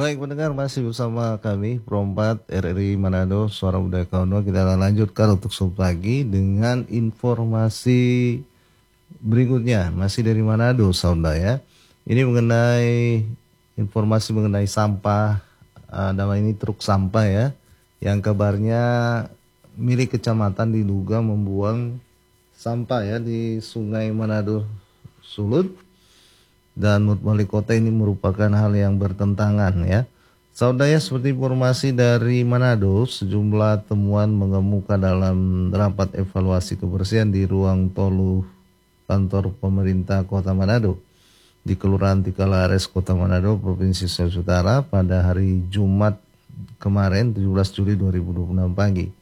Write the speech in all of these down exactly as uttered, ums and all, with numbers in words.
Baik pendengar, masih bersama kami Pro empat R R I Manado Suara Budaya Kauno. Kita akan lanjutkan untuk sub pagi dengan informasi berikutnya, masih dari Manado Saudara ya. Ini mengenai informasi mengenai sampah, ada ini truk sampah ya, yang kabarnya milik kecamatan diduga membuang sampah ya di Sungai Manado Sulut. Dan menurut wali kota ini merupakan hal yang bertentangan ya. Saudara, seperti informasi dari Manado, sejumlah temuan mengemuka dalam rapat evaluasi kebersihan di ruang tolu kantor pemerintah Kota Manado di Kelurahan Tikalares, Kota Manado, Provinsi Sulawesi Utara pada hari Jumat kemarin tujuh belas Juli dua ribu dua puluh enam pagi.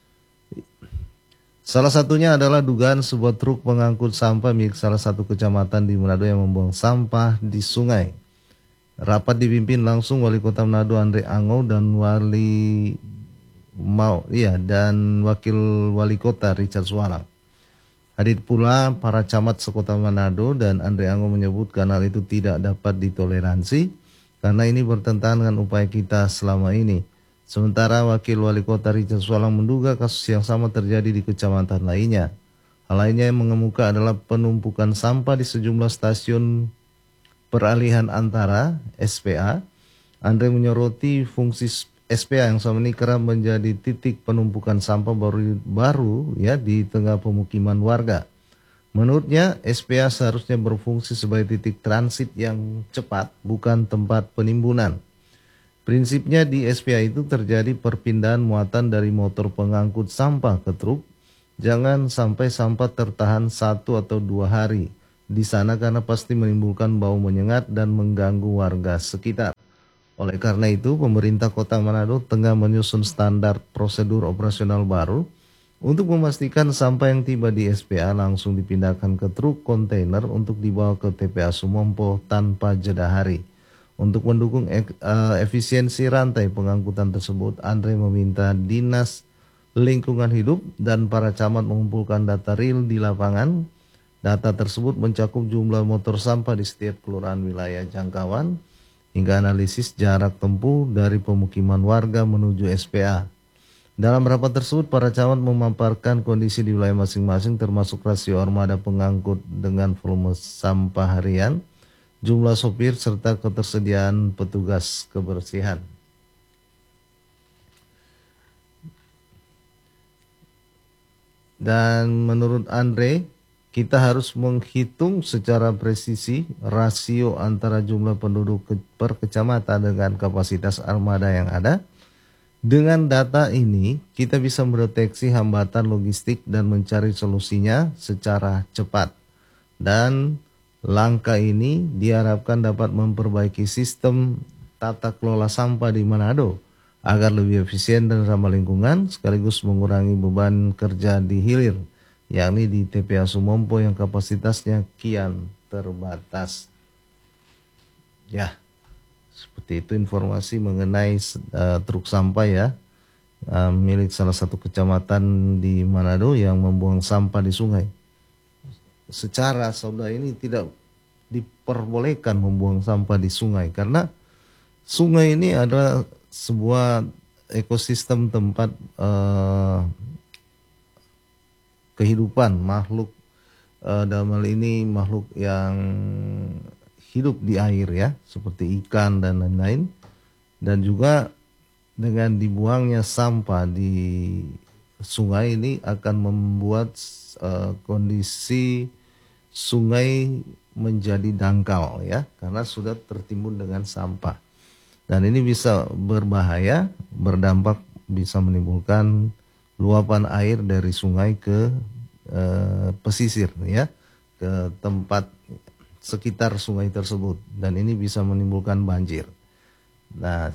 Salah satunya adalah dugaan sebuah truk pengangkut sampah milik salah satu kecamatan di Manado yang membuang sampah di sungai. Rapat dipimpin langsung Wali Kota Manado Andre Ango dan Wali Mau, iya, dan Wakil Wali Kota Richard Suwalang. Hadir pula para camat sekota Manado, dan Andre Ango menyebutkan hal itu tidak dapat ditoleransi karena ini bertentangan dengan upaya kita selama ini. Sementara Wakil Wali Kota Richard Suwalang menduga kasus yang sama terjadi di kecamatan lainnya. Hal lainnya yang mengemuka adalah penumpukan sampah di sejumlah stasiun peralihan antara S P A. Andre menyoroti fungsi S P A yang selama ini kerap menjadi titik penumpukan sampah baru baru ya di tengah pemukiman warga. Menurutnya S P A seharusnya berfungsi sebagai titik transit yang cepat, bukan tempat penimbunan. Prinsipnya di S P A itu terjadi perpindahan muatan dari motor pengangkut sampah ke truk. Jangan sampai sampah tertahan satu atau dua hari di sana karena pasti menimbulkan bau menyengat dan mengganggu warga sekitar. Oleh karena itu, pemerintah Kota Manado tengah menyusun standar prosedur operasional baru untuk memastikan sampah yang tiba di S P A langsung dipindahkan ke truk kontainer untuk dibawa ke T P A Sumompo tanpa jeda hari. Untuk mendukung efisiensi rantai pengangkutan tersebut, Andre meminta Dinas Lingkungan Hidup dan para camat mengumpulkan data real di lapangan. Data tersebut mencakup jumlah motor sampah di setiap kelurahan wilayah jangkauan hingga analisis jarak tempuh dari pemukiman warga menuju S P A. Dalam rapat tersebut, para camat memaparkan kondisi di wilayah masing-masing termasuk rasio armada pengangkut dengan volume sampah harian, jumlah sopir, serta ketersediaan petugas kebersihan. Dan menurut Andre, kita harus menghitung secara presisi rasio antara jumlah penduduk per kecamatan dengan kapasitas armada yang ada. Dengan data ini, kita bisa mendeteksi hambatan logistik dan mencari solusinya secara cepat. Dan langkah ini diharapkan dapat memperbaiki sistem tata kelola sampah di Manado agar lebih efisien dan ramah lingkungan sekaligus mengurangi beban kerja di hilir, yakni di T P A Sumompo yang kapasitasnya kian terbatas. Ya, seperti itu informasi mengenai uh, truk sampah ya, uh, milik salah satu kecamatan di Manado yang membuang sampah di sungai. Secara saudara ini tidak diperbolehkan membuang sampah di sungai karena sungai ini adalah sebuah ekosistem tempat uh, kehidupan makhluk, uh, dalam hal ini makhluk yang hidup di air ya, seperti ikan dan lain-lain. Dan juga dengan dibuangnya sampah di sungai ini akan membuat uh, kondisi sungai menjadi dangkal ya, karena sudah tertimbun dengan sampah. Dan ini bisa berbahaya, berdampak bisa menimbulkan luapan air dari sungai ke uh, pesisir ya, ke tempat sekitar sungai tersebut, dan ini bisa menimbulkan banjir. Nah,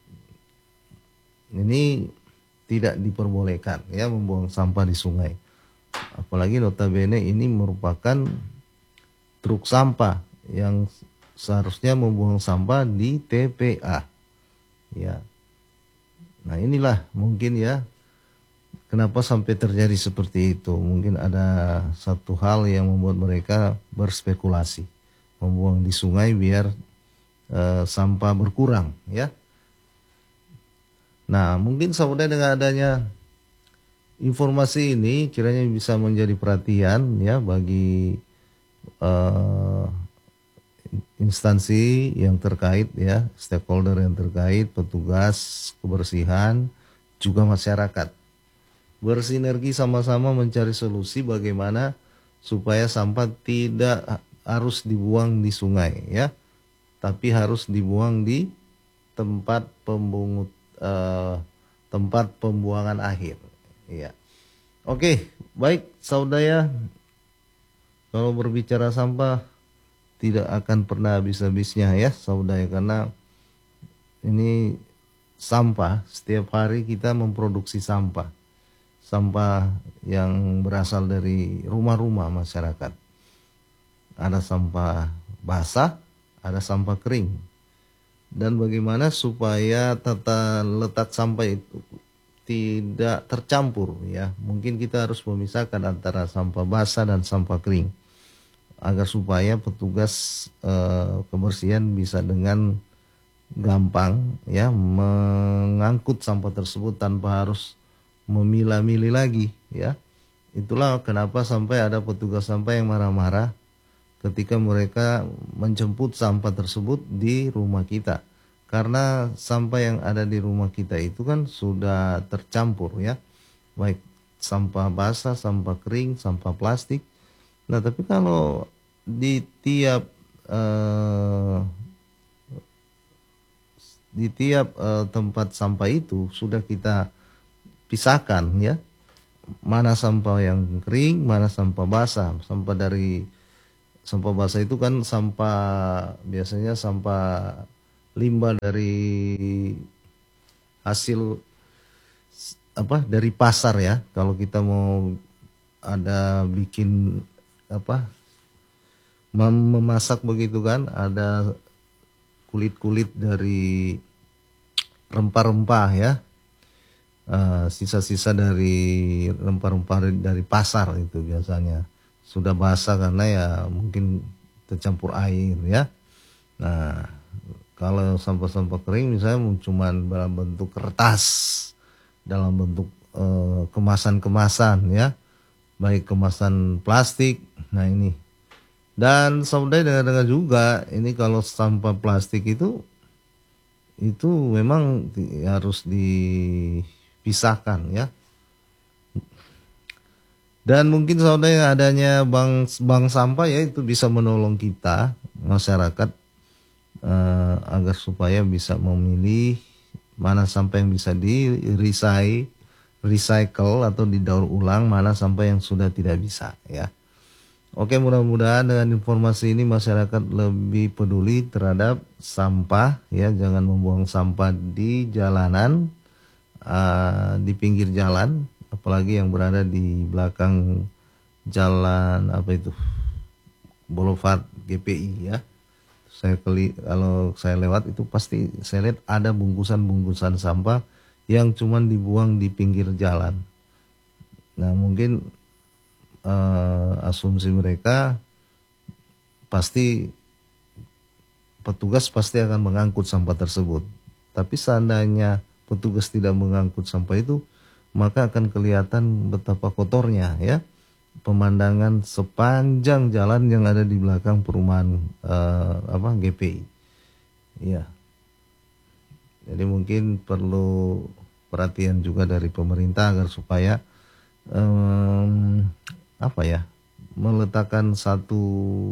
ini tidak diperbolehkan ya membuang sampah di sungai. Apalagi notabene ini merupakan truk sampah yang seharusnya membuang sampah di T P A. Ya. Nah, inilah mungkin ya kenapa sampai terjadi seperti itu. Mungkin ada satu hal yang membuat mereka berspekulasi membuang di sungai biar uh, sampah berkurang ya. Nah, mungkin saudara dengan adanya informasi ini kiranya bisa menjadi perhatian ya bagi uh, instansi yang terkait ya, stakeholder yang terkait, petugas kebersihan, juga masyarakat. Bersinergi sama-sama mencari solusi bagaimana supaya sampah tidak harus dibuang di sungai ya, tapi harus dibuang di tempat pembungut eh, tempat pembuangan akhir. Ya. Oke, baik saudara, kalau berbicara sampah tidak akan pernah habis-habisnya ya saudara, karena ini sampah setiap hari kita memproduksi sampah. Sampah yang berasal dari rumah-rumah masyarakat. Ada sampah basah, ada sampah kering. Dan bagaimana supaya tata letak sampah itu tidak tercampur ya. Mungkin kita harus memisahkan antara sampah basah dan sampah kering, agar supaya petugas eh, kebersihan bisa dengan gampang ya mengangkut sampah tersebut tanpa harus memilah-milih lagi ya. Itulah kenapa sampai ada petugas sampah yang marah-marah ketika mereka menjemput sampah tersebut di rumah kita. Karena sampah yang ada di rumah kita itu kan sudah tercampur ya. Baik sampah basah, sampah kering, sampah plastik. Nah, tapi kalau di tiap eh, di tiap eh, tempat sampah itu sudah kita pisahkan ya, mana sampah yang kering, mana sampah basah. Sampah dari sampah basah itu kan sampah, biasanya sampah limbah dari hasil apa dari pasar ya. Kalau kita mau ada bikin apa memasak begitu kan, ada kulit-kulit dari rempah-rempah ya. Uh, sisa-sisa dari rempah-rempah dari pasar itu biasanya sudah basah karena ya mungkin tercampur air ya. Nah, kalau sampah-sampah kering misalnya cuma dalam bentuk kertas, dalam bentuk uh, kemasan-kemasan ya, baik kemasan plastik. Nah ini, dan saudara dengar-dengar juga ini kalau sampah plastik itu itu memang harus di pisahkan ya. Dan mungkin saudara yang adanya bank bank sampah ya itu bisa menolong kita masyarakat eh, agar supaya bisa memilih mana sampah yang bisa di recycle, recycle atau didaur ulang, mana sampah yang sudah tidak bisa ya. Oke, mudah-mudahan dengan informasi ini masyarakat lebih peduli terhadap sampah ya, jangan membuang sampah di jalanan. Uh, di pinggir jalan, apalagi yang berada di belakang jalan apa itu Boulevard G P I ya. Saya keli, kalau saya lewat itu pasti saya lihat ada bungkusan-bungkusan sampah yang cuman dibuang di pinggir jalan. Nah mungkin uh, asumsi mereka pasti petugas pasti akan mengangkut sampah tersebut. Tapi seandainya petugas tidak mengangkut sampah itu, maka akan kelihatan betapa kotornya ya pemandangan sepanjang jalan yang ada di belakang perumahan eh, apa G P I. Ya. Jadi mungkin perlu perhatian juga dari pemerintah agar supaya um, apa ya meletakkan satu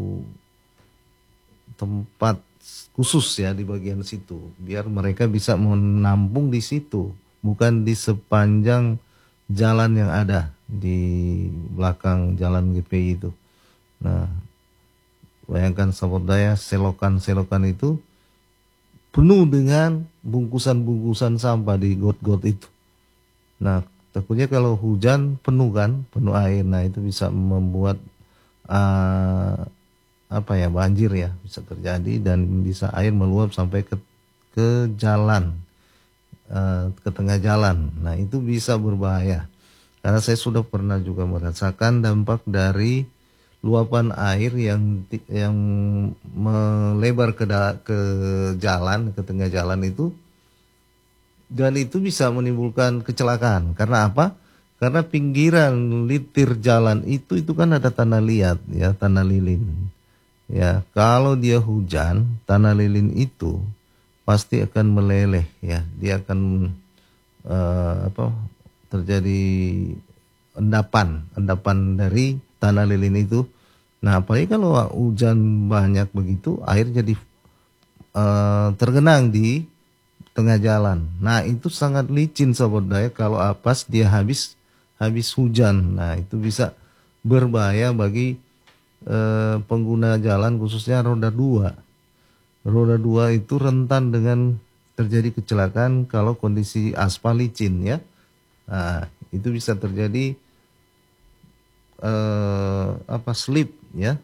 tempat khusus ya di bagian situ, biar mereka bisa menampung di situ, bukan di sepanjang jalan yang ada di belakang jalan G P I itu. Nah, bayangkan sahabat daya, selokan-selokan itu penuh dengan bungkusan-bungkusan sampah di got-got itu. Nah, takutnya kalau hujan penuh kan, penuh air, nah itu bisa membuat uh, apa ya banjir ya bisa terjadi, dan bisa air meluap sampai ke ke jalan uh, ke tengah jalan. Nah itu bisa berbahaya karena saya sudah pernah juga merasakan dampak dari luapan air yang yang melebar ke da, ke jalan ke tengah jalan itu dan itu bisa menimbulkan kecelakaan. Karena apa? Karena pinggiran litir jalan itu itu kan ada tanah liat ya, tanah lilin. Ya, kalau dia hujan, tanah lilin itu pasti akan meleleh ya. Dia akan uh, apa? terjadi endapan, endapan dari tanah lilin itu. Nah, apalagi kalau hujan banyak begitu, air jadi uh, tergenang di tengah jalan. Nah, itu sangat licin sobat daya kalau pas dia habis habis hujan. Nah, itu bisa berbahaya bagi eh, pengguna jalan khususnya roda dua. Roda dua itu rentan dengan terjadi kecelakaan kalau kondisi aspal licin ya. Nah, itu bisa terjadi eh, apa slip ya.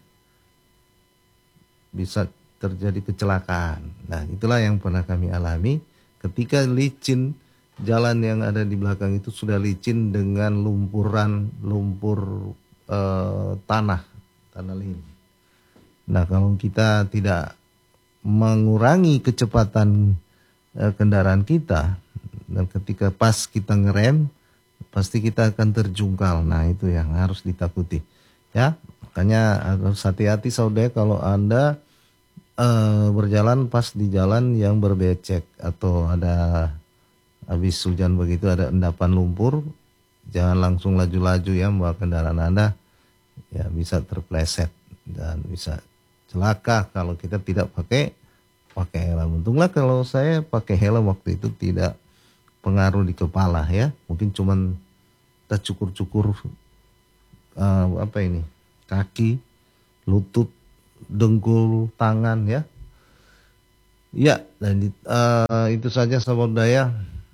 Bisa terjadi kecelakaan. Nah, itulah yang pernah kami alami ketika licin. Jalan yang ada di belakang itu sudah licin dengan lumpuran, lumpur eh, tanah, tanah liat. Nah, kalau kita tidak mengurangi kecepatan eh, kendaraan kita, dan ketika pas kita ngerem, pasti kita akan terjungkal. Nah, itu yang harus ditakuti. Ya, makanya harus hati-hati saudara kalau Anda eh, berjalan pas di jalan yang berbecek atau ada habis hujan begitu ada endapan lumpur, jangan langsung laju-laju ya membawa kendaraan Anda, ya bisa terpleset dan bisa celaka kalau kita tidak pakai pakai helm. Untunglah kalau saya pakai helm waktu itu tidak pengaruh di kepala ya, mungkin cuman kita cukur-cukur uh, apa ini kaki, lutut, dengkul, tangan ya. Ya, dan uh, itu saja sahabat daya.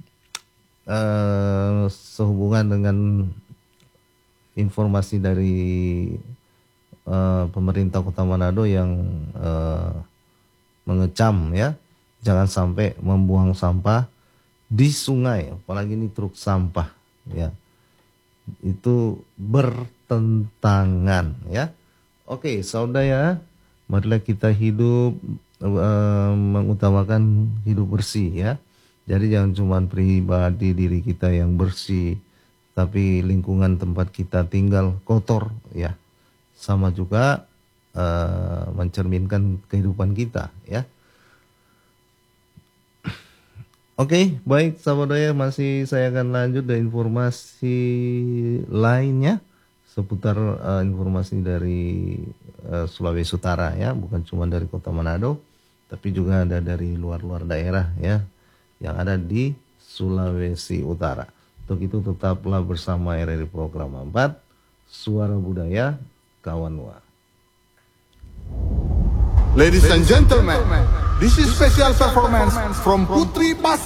Uh, sehubungan dengan informasi dari uh, pemerintah Kota Manado yang uh, mengecam ya, jangan sampai membuang sampah di sungai, apalagi ini truk sampah ya, itu bertentangan ya. Oke, saudara, marilah kita hidup uh, mengutamakan hidup bersih ya. Jadi jangan cuma pribadi diri kita yang bersih, tapi lingkungan tempat kita tinggal kotor ya. Sama juga uh, mencerminkan kehidupan kita ya. Oke, baik sahabat daya, masih saya akan lanjut dari informasi lainnya seputar uh, informasi dari uh, Sulawesi Utara ya, bukan cuma dari Kota Manado, tapi juga ada dari luar-luar daerah ya, yang ada di Sulawesi Utara. Untuk itu tetaplah bersama R R I Program empat, Suara Budaya Kawanwa. Ladies and gentlemen, this is special performance from Putri Pas